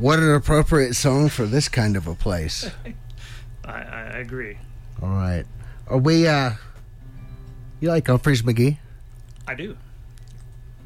What an appropriate song for this kind of a place. I agree. All right. Are we, you like Humphreys McGee? I do.